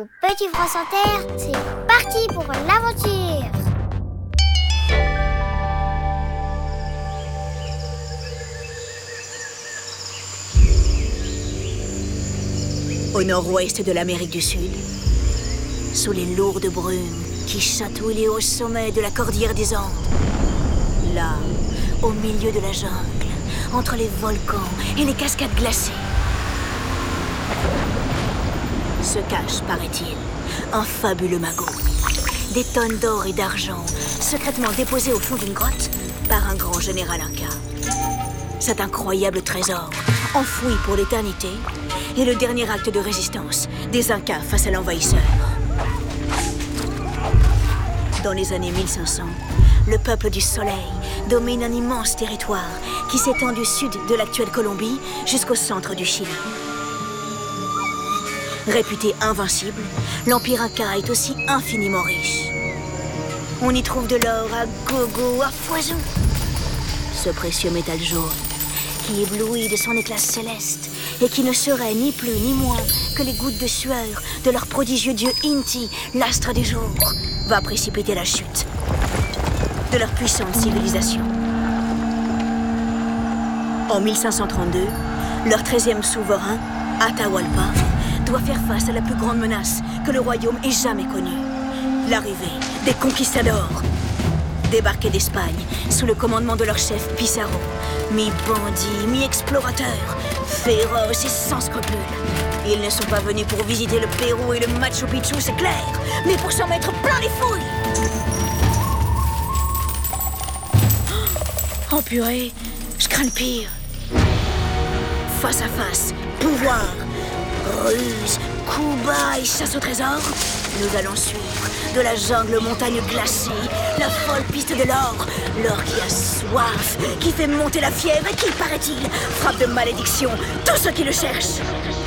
Mon petit France Inter, c'est parti pour l'aventure. Au nord-ouest de l'Amérique du Sud, sous les lourdes brumes qui chatouillent les hauts sommets de la cordillère des Andes, là, au milieu de la jungle, entre les volcans et les cascades glacées, se cache, paraît-il, un fabuleux magot. Des tonnes d'or et d'argent, secrètement déposées au fond d'une grotte par un grand général inca. Cet incroyable trésor, enfoui pour l'éternité, est le dernier acte de résistance des Incas face à l'envahisseur. Dans les années 1500, le peuple du Soleil domine un immense territoire qui s'étend du sud de l'actuelle Colombie jusqu'au centre du Chili. Réputé invincible, l'Empire Inca est aussi infiniment riche. On y trouve de l'or à gogo, à foison. Ce précieux métal jaune, qui éblouit de son éclat céleste et qui ne serait ni plus ni moins que les gouttes de sueur de leur prodigieux dieu Inti, l'astre des jours, va précipiter la chute de leur puissante civilisation. En 1532, leur 13e souverain, Atahualpa, doit faire face à la plus grande menace que le royaume ait jamais connue. L'arrivée des conquistadors, débarqués d'Espagne sous le commandement de leur chef Pizarro, mi-bandit, mi-explorateur, féroce et sans scrupules. Ils ne sont pas venus pour visiter le Pérou et le Machu Picchu, c'est clair, mais pour s'en mettre plein les fouilles. Oh purée, je crains le pire. Face à face, pouvoir, ruse, coups bas et chasse au trésor, nous allons suivre de la jungle aux montagnes glacées la folle piste de l'or. L'or qui a soif, qui fait monter la fièvre et qui, paraît-il, frappe de malédiction tous ceux qui le cherchent.